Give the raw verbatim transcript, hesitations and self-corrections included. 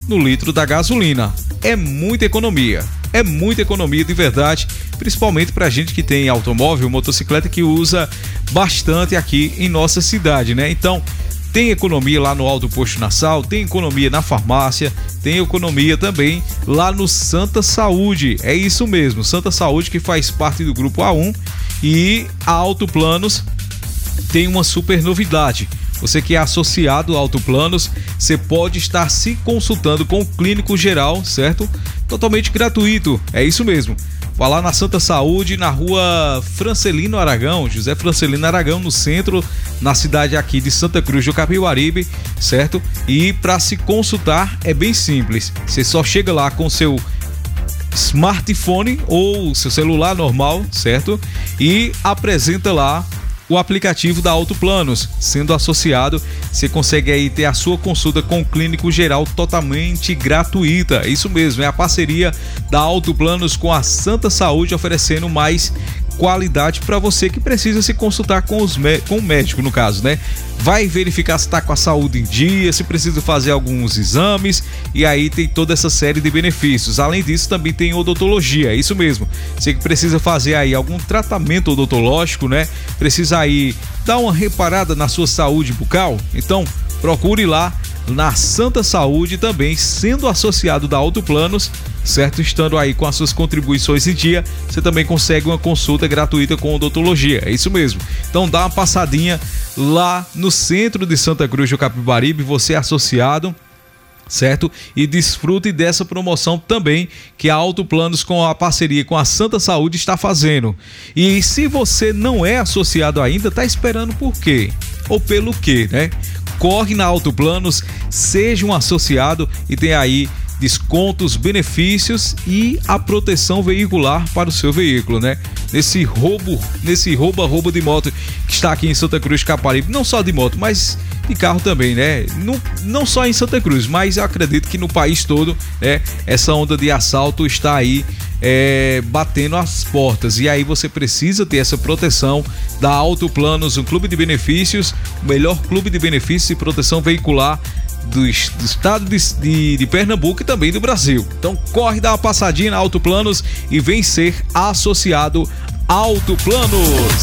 no litro da gasolina. É muita economia, é muita economia de verdade, principalmente pra gente que tem automóvel, motocicleta, que usa bastante aqui em nossa cidade, né? Então, tem economia lá no Alto Posto Nassau, tem economia na farmácia, tem economia também lá no Santa Saúde. É isso mesmo, Santa Saúde, que faz parte do Grupo A um, e a Auto Planos tem uma super novidade. Você que é associado ao Auto Planos, você pode estar se consultando com o clínico geral, certo? Totalmente gratuito, é isso mesmo. Vá lá na Santa Saúde, na rua Francelino Aragão, José Francelino Aragão, no centro, na cidade aqui de Santa Cruz do Capibaribe, certo? E para se consultar é bem simples, você só chega lá com seu smartphone ou seu celular normal, certo? E apresenta lá o aplicativo da Auto Planos. Sendo associado, você consegue aí ter a sua consulta com o clínico geral totalmente gratuita. Isso mesmo, é a parceria da Auto Planos com a Santa Saúde, oferecendo mais qualidade para você que precisa se consultar com, os, com o médico, no caso, né? Vai verificar se está com a saúde em dia, se precisa fazer alguns exames, e aí tem toda essa série de benefícios. Além disso, também tem odontologia, é isso mesmo. Você que precisa fazer aí algum tratamento odontológico, né? Precisa aí dar uma reparada na sua saúde bucal, então procure lá na Santa Saúde também, sendo associado da Auto Planos, certo? Estando aí com as suas contribuições em dia, você também consegue uma consulta gratuita com odontologia, é isso mesmo. Então dá uma passadinha lá no centro de Santa Cruz do Capibaribe, você é associado, certo? E desfrute dessa promoção também que a Auto Planos, com a parceria com a Santa Saúde, está fazendo. E se você não é associado ainda, tá esperando por quê? Ou pelo quê, né? Corre na Auto Planos, seja um associado e tem aí descontos, benefícios e a proteção veicular para o seu veículo, né? Nesse roubo, nesse rouba-rouba de moto que está aqui em Santa Cruz, Caparibe, não só de moto, mas de carro também, né? Não, não só em Santa Cruz, mas eu acredito que no país todo, né? Essa onda de assalto está aí é, batendo as portas, e aí você precisa ter essa proteção da Auto Planos, um clube de benefícios, o melhor clube de benefícios e proteção veicular do, do estado de, de, de Pernambuco e também do Brasil. Então corre, dá uma passadinha na Auto Planos e vem ser associado Auto Planos.